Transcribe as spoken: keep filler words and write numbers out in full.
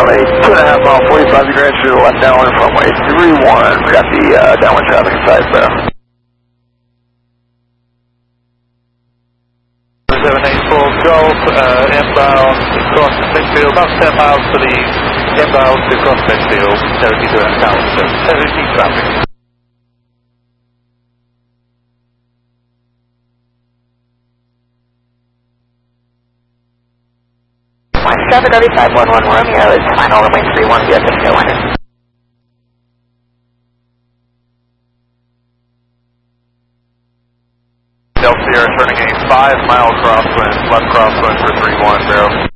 runway two and a half mile, forty-five degrees to the left downwind, runway three one. We got the uh, downwind traffic inside, so. seven eight four Golf, uh, inbound across Smithfield, about ten miles to the inbound to cross Smithfield, seventy-two and a half hours, so seventy traffic. Traffic R V five one one Romeo is final runway three one, V S S tailwinder. Delta Sierra turning a five mile crosswind, left crosswind for three one zero.